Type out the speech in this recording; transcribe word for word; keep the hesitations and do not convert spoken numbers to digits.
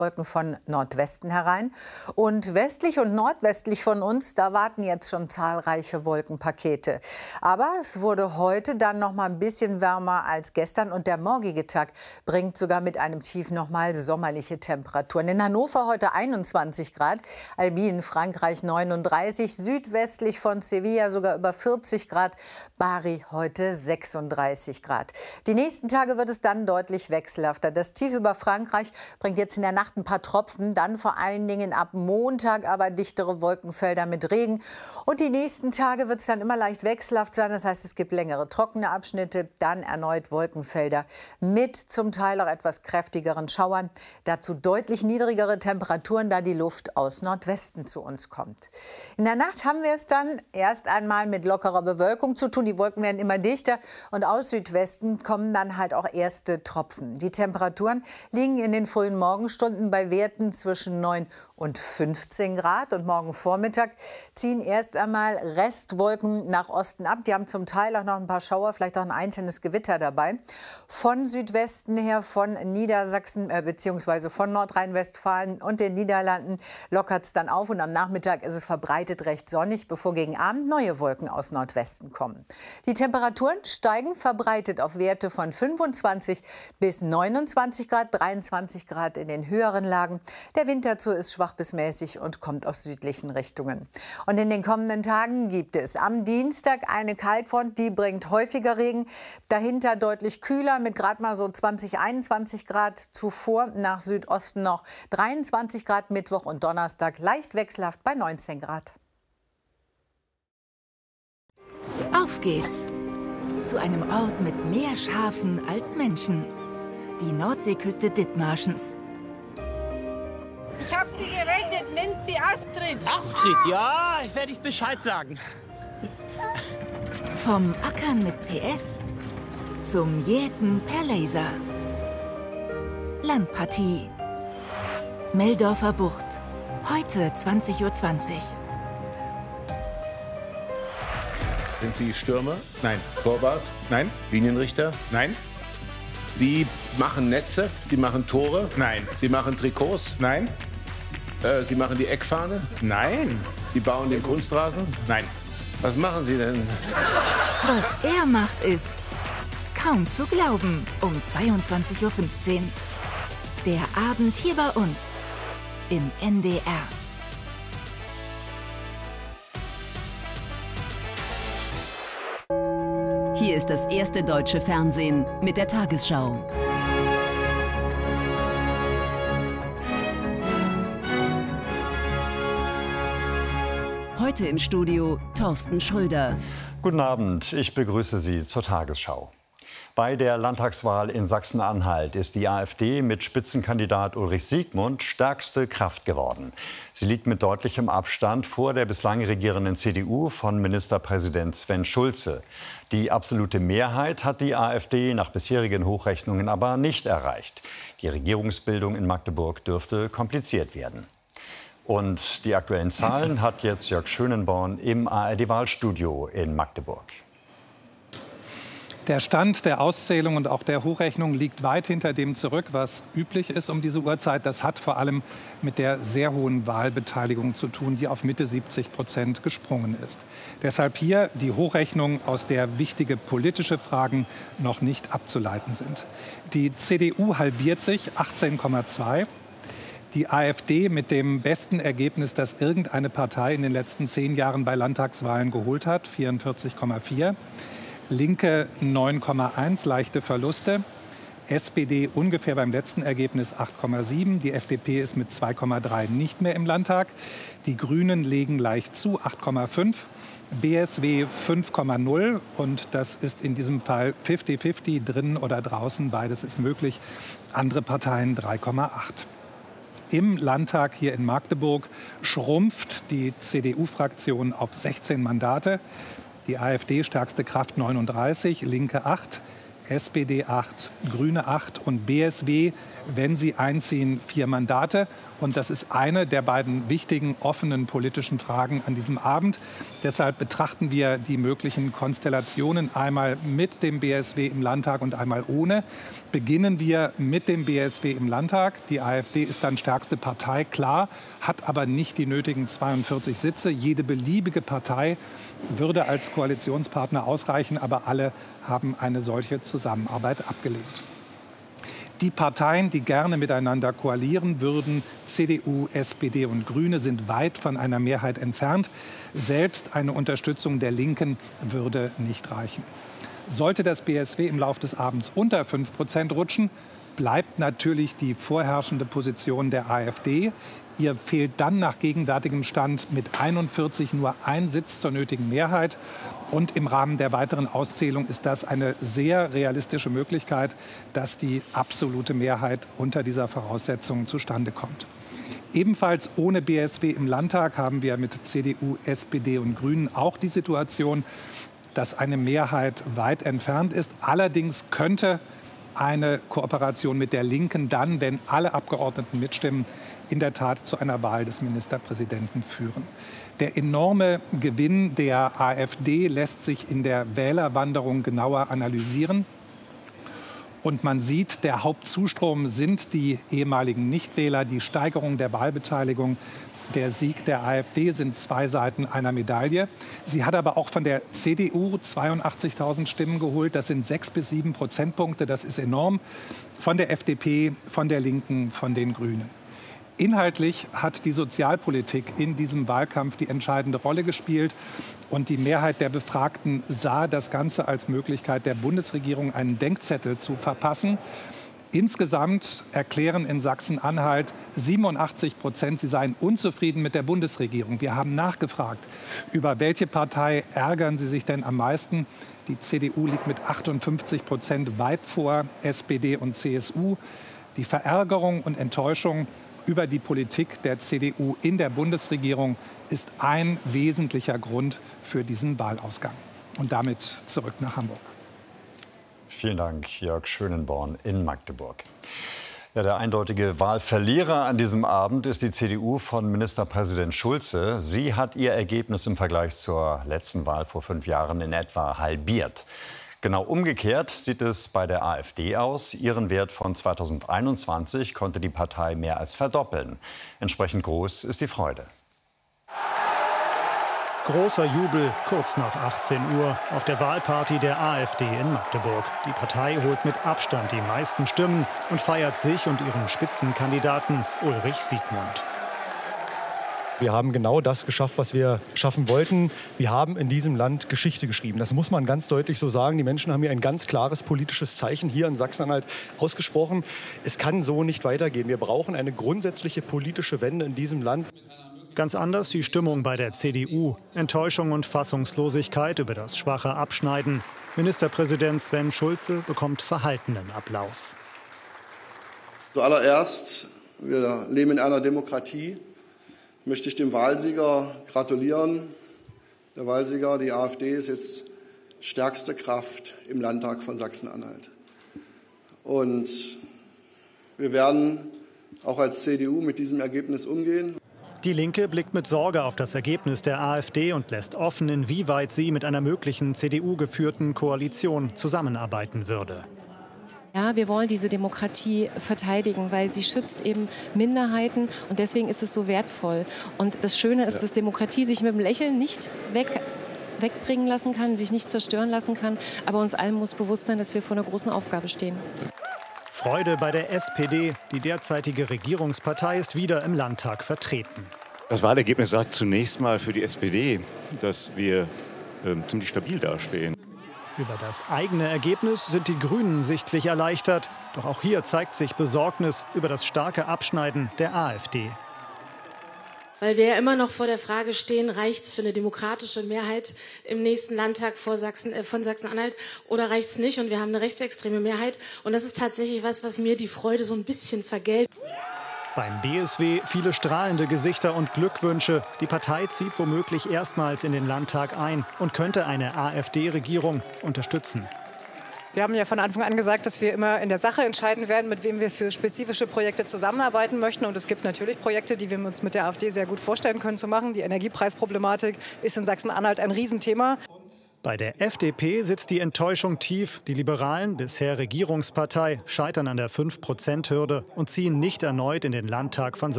Wolken von Nordwesten herein. Und westlich und nordwestlich von uns, da warten jetzt schon zahlreiche Wolkenpakete. Aber es wurde heute dann noch mal ein bisschen wärmer als gestern. Und der morgige Tag bringt sogar mit einem Tief noch mal sommerliche Temperaturen. In Hannover heute einundzwanzig Grad, Albi in Frankreich neununddreißig, südwestlich von Sevilla sogar über vierzig Grad, Bari heute sechsunddreißig Grad. Die nächsten Tage wird es dann deutlich wechselhafter. Das Tief über Frankreich bringt jetzt in der Nacht ein paar Tropfen, dann vor allen Dingen ab Montag aber dichtere Wolkenfelder mit Regen. Und die nächsten Tage wird es dann immer leicht wechselhaft sein. Das heißt, es gibt längere trockene Abschnitte, dann erneut Wolkenfelder mit zum Teil auch etwas kräftigeren Schauern. Dazu deutlich niedrigere Temperaturen, da die Luft aus Nordwesten zu uns kommt. In der Nacht haben wir es dann erst einmal mit lockerer Bewölkung zu tun. Die Wolken werden immer dichter und aus Südwesten kommen dann halt auch erste Tropfen. Die Temperaturen liegen in den frühen Morgenstunden bei Werten zwischen neun und fünfzehn Grad. Und morgen Vormittag ziehen erst einmal Restwolken nach Osten ab. Die haben zum Teil auch noch ein paar Schauer, vielleicht auch ein einzelnes Gewitter dabei. Von Südwesten her, von Niedersachsen äh, bzw. von Nordrhein-Westfalen und den Niederlanden lockert es dann auf. Und am Nachmittag ist es verbreitet recht sonnig, bevor gegen Abend neue Wolken aus Nordwesten kommen. Die Temperaturen steigen verbreitet auf Werte von fünfundzwanzig bis neunundzwanzig Grad, dreiundzwanzig Grad in den höheren Lagen. Der Wind dazu ist schwach bis mäßig und kommt aus südlichen Richtungen. Und in den kommenden Tagen gibt es am Dienstag eine Kaltfront, die bringt häufiger Regen. Dahinter deutlich kühler mit gerade mal so zwanzig, einundzwanzig Grad. Zuvor nach Südosten noch dreiundzwanzig Grad, Mittwoch und Donnerstag leicht wechselhaft bei neunzehn Grad. Auf geht's! Zu einem Ort mit mehr Schafen als Menschen. Die Nordseeküste Dithmarschens. Ich habe sie gerettet, nennt sie Astrid. Astrid, ja, ich werde ich Bescheid sagen. Vom Ackern mit P S zum Jäten per Laser. Landpartie. Meldorfer Bucht. Heute zwanzig Uhr zwanzig. Sind Sie Stürmer? Nein. Torwart? Nein. Linienrichter? Nein. Sie machen Netze? Sie machen Tore? Nein. Sie machen Trikots? Nein. Äh, Sie machen die Eckfahne? Nein. Sie bauen den Kunstrasen? Nein. Was machen Sie denn? Was er macht, ist kaum zu glauben. Um zweiundzwanzig Uhr fünfzehn. Der Abend hier bei uns im N D R. Hier ist das erste deutsche Fernsehen mit der Tagesschau. Heute im Studio Thorsten Schröder. Guten Abend, ich begrüße Sie zur Tagesschau. Bei der Landtagswahl in Sachsen-Anhalt ist die AfD mit Spitzenkandidat Ulrich Siegmund stärkste Kraft geworden. Sie liegt mit deutlichem Abstand vor der bislang regierenden C D U von Ministerpräsident Sven Schulze. Die absolute Mehrheit hat die AfD nach bisherigen Hochrechnungen aber nicht erreicht. Die Regierungsbildung in Magdeburg dürfte kompliziert werden. Und die aktuellen Zahlen hat jetzt Jörg Schönenborn im A R D-Wahlstudio in Magdeburg. Der Stand der Auszählung und auch der Hochrechnung liegt weit hinter dem zurück, was üblich ist um diese Uhrzeit. Das hat vor allem mit der sehr hohen Wahlbeteiligung zu tun, die auf Mitte siebzig Prozent gesprungen ist. Deshalb hier die Hochrechnung, aus der wichtige politische Fragen noch nicht abzuleiten sind. Die C D U halbiert sich, achtzehn Komma zwei. Die AfD mit dem besten Ergebnis, das irgendeine Partei in den letzten zehn Jahren bei Landtagswahlen geholt hat, vierundvierzig Komma vier. Linke neun Komma eins, leichte Verluste. S P D ungefähr beim letzten Ergebnis acht Komma sieben. Die F D P ist mit zwei Komma drei nicht mehr im Landtag. Die Grünen legen leicht zu, acht Komma fünf. B S W fünf Komma null. Und das ist in diesem Fall fünfzig fünfzig, drinnen oder draußen. Beides ist möglich. Andere Parteien drei Komma acht. Im Landtag hier in Magdeburg schrumpft die C D U-Fraktion auf sechzehn Mandate. Die AfD stärkste Kraft neununddreißig, Linke acht, S P D acht, Grüne acht und B S W, wenn sie einziehen, vier Mandate. Und das ist eine der beiden wichtigen offenen politischen Fragen an diesem Abend. Deshalb betrachten wir die möglichen Konstellationen einmal mit dem B S W im Landtag und einmal ohne. Beginnen wir mit dem B S W im Landtag. Die AfD ist dann stärkste Partei, klar, hat aber nicht die nötigen zweiundvierzig Sitze. Jede beliebige Partei würde als Koalitionspartner ausreichen, aber alle haben eine solche Zusammenarbeit abgelehnt. Die Parteien, die gerne miteinander koalieren würden, C D U, S P D und Grüne, sind weit von einer Mehrheit entfernt. Selbst eine Unterstützung der Linken würde nicht reichen. Sollte das B S W im Laufe des Abends unter fünf Prozent rutschen, bleibt natürlich die vorherrschende Position der AfD. Ihr fehlt dann nach gegenwärtigem Stand mit einundvierzig nur ein Sitz zur nötigen Mehrheit. Und im Rahmen der weiteren Auszählung ist das eine sehr realistische Möglichkeit, dass die absolute Mehrheit unter dieser Voraussetzung zustande kommt. Ebenfalls ohne B S W im Landtag haben wir mit C D U, S P D und Grünen auch die Situation, dass eine Mehrheit weit entfernt ist. Allerdings könnte eine Kooperation mit der Linken dann, wenn alle Abgeordneten mitstimmen, in der Tat zu einer Wahl des Ministerpräsidenten führen. Der enorme Gewinn der AfD lässt sich in der Wählerwanderung genauer analysieren. Und man sieht, der Hauptzustrom sind die ehemaligen Nichtwähler, die Steigerung der Wahlbeteiligung. Der Sieg der AfD sind zwei Seiten einer Medaille. Sie hat aber auch von der C D U zweiundachtzigtausend Stimmen geholt. Das sind sechs bis sieben Prozentpunkte. Das ist enorm. Von der F D P, von der Linken, von den Grünen. Inhaltlich hat die Sozialpolitik in diesem Wahlkampf die entscheidende Rolle gespielt. Und die Mehrheit der Befragten sah das Ganze als Möglichkeit der Bundesregierung, einen Denkzettel zu verpassen. Insgesamt erklären in Sachsen-Anhalt siebenundachtzig Prozent, sie seien unzufrieden mit der Bundesregierung. Wir haben nachgefragt, über welche Partei ärgern sie sich denn am meisten. Die C D U liegt mit achtundfünfzig Prozent weit vor S P D und C S U. Die Verärgerung und Enttäuschung über die Politik der C D U in der Bundesregierung ist ein wesentlicher Grund für diesen Wahlausgang. Und damit zurück nach Hamburg. Vielen Dank, Jörg Schönenborn in Magdeburg. Ja, der eindeutige Wahlverlierer an diesem Abend ist die C D U von Ministerpräsident Schulze. Sie hat ihr Ergebnis im Vergleich zur letzten Wahl vor fünf Jahren in etwa halbiert. Genau umgekehrt sieht es bei der AfD aus. Ihren Wert von zweitausendeinundzwanzig konnte die Partei mehr als verdoppeln. Entsprechend groß ist die Freude. Großer Jubel kurz nach achtzehn Uhr auf der Wahlparty der AfD in Magdeburg. Die Partei holt mit Abstand die meisten Stimmen und feiert sich und ihren Spitzenkandidaten Ulrich Siegmund. Wir haben genau das geschafft, was wir schaffen wollten. Wir haben in diesem Land Geschichte geschrieben. Das muss man ganz deutlich so sagen. Die Menschen haben hier ein ganz klares politisches Zeichen hier in Sachsen-Anhalt ausgesprochen. Es kann so nicht weitergehen. Wir brauchen eine grundsätzliche politische Wende in diesem Land. Ganz anders die Stimmung bei der C D U. Enttäuschung und Fassungslosigkeit über das schwache Abschneiden. Ministerpräsident Sven Schulze bekommt verhaltenen Applaus. Zuallererst, wir leben in einer Demokratie. Möchte ich dem Wahlsieger gratulieren. Der Wahlsieger, die AfD, ist jetzt stärkste Kraft im Landtag von Sachsen-Anhalt. Und wir werden auch als C D U mit diesem Ergebnis umgehen. Die Linke blickt mit Sorge auf das Ergebnis der AfD und lässt offen, inwieweit sie mit einer möglichen C D U-geführten Koalition zusammenarbeiten würde. Ja, wir wollen diese Demokratie verteidigen, weil sie schützt eben Minderheiten und deswegen ist es so wertvoll. Und das Schöne ist, dass Demokratie sich mit dem Lächeln nicht weg, wegbringen lassen kann, sich nicht zerstören lassen kann. Aber uns allen muss bewusst sein, dass wir vor einer großen Aufgabe stehen. Freude bei der S P D. Die derzeitige Regierungspartei ist wieder im Landtag vertreten. Das Wahlergebnis sagt zunächst mal für die S P D, dass wir äh, ziemlich stabil dastehen. Über das eigene Ergebnis sind die Grünen sichtlich erleichtert. Doch auch hier zeigt sich Besorgnis über das starke Abschneiden der AfD. Weil wir ja immer noch vor der Frage stehen, reicht es für eine demokratische Mehrheit im nächsten Landtag vor Sachsen, äh, von Sachsen-Anhalt oder reicht es nicht? Und wir haben eine rechtsextreme Mehrheit. Und das ist tatsächlich was, was mir die Freude so ein bisschen vergällt. Beim B S W viele strahlende Gesichter und Glückwünsche. Die Partei zieht womöglich erstmals in den Landtag ein und könnte eine AfD-Regierung unterstützen. Wir haben ja von Anfang an gesagt, dass wir immer in der Sache entscheiden werden, mit wem wir für spezifische Projekte zusammenarbeiten möchten. Und es gibt natürlich Projekte, die wir uns mit der AfD sehr gut vorstellen können zu machen. Die Energiepreisproblematik ist in Sachsen-Anhalt ein Riesenthema. Bei der F D P sitzt die Enttäuschung tief. Die Liberalen, bisher Regierungspartei, scheitern an der fünf Prozent Hürde und ziehen nicht erneut in den Landtag von Sachsen.